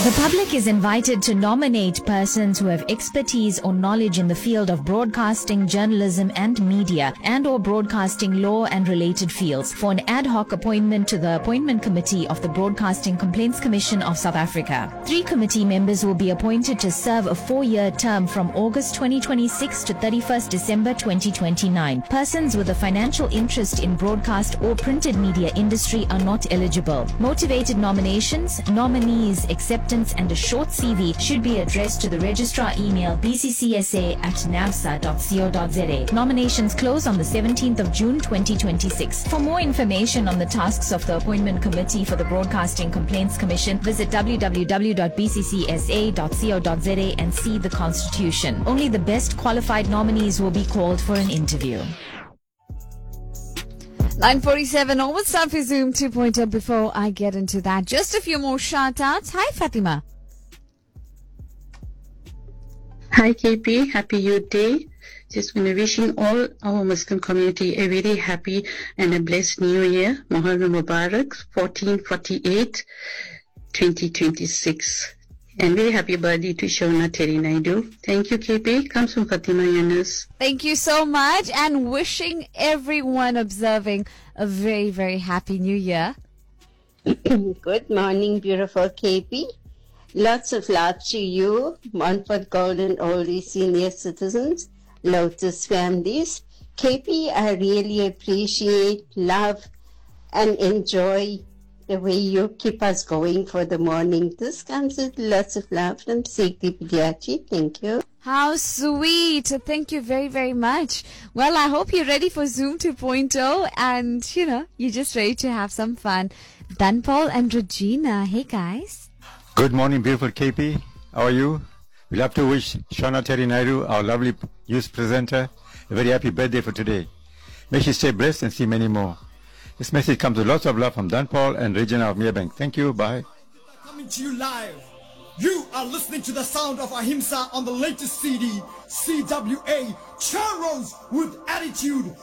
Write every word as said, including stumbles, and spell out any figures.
The public is invited to nominate persons who have expertise or knowledge in the field of broadcasting, journalism and media and or broadcasting law and related fields for an ad hoc appointment to the Appointment Committee of the Broadcasting Complaints Commission of South Africa. Three committee members will be appointed to serve a four-year term from August twenty twenty-six to thirty-first December twenty twenty-nine. Persons with a financial interest in broadcast or printed media industry are not eligible. Motivated nominations, nominees, acceptance and a short C V should be addressed to the registrar email b c c s a at navsa dot co dot z a. Nominations close on the seventeenth of June twenty twenty-six. For more information on the tasks of the Appointment Committee for the Broadcasting Complaints Commission, visit w w w dot b c c s a dot co dot z a and see the Constitution. Only the best qualified nominees will be called for an interview. nine forty-seven, almost time for Zoom two point oh. Before I get into that, just a few more shout outs. Hi, Fatima. Hi, K P. Happy Youth Day. Just want to wishing all our Muslim community a very happy and a blessed New Year. Muharram Mubarak, fourteen forty-eight, twenty twenty-six. And very happy birthday to Shona Terry Naidu. Thank you, K P. Comes from Fatima Yunus. Thank you so much, and wishing everyone observing a very, very happy New Year. Good morning, beautiful K P. Lots of love to you, Montfort Golden Oldie senior citizens, Lotus families. K P, I really appreciate, love, and enjoy the way you keep us going for the morning. This comes with lots of love from Sikti Pidiachi. Thank you. How sweet. Thank you very, very much. Well, I hope you're ready for Zoom two point oh and, you know, you're just ready to have some fun. Danpal and Regina. Hey, guys. Good morning, beautiful K P. How are you? We'd love to wish Shona Terry Naidu, our lovely news presenter, a very happy birthday for today. May she stay blessed and see many more. This message comes with lots of love from Danpal and Regina of Merebank. Thank you. Bye. Coming to you live. You are listening to the sound of Ahimsa on the latest C D, C W A, Churros with Attitude,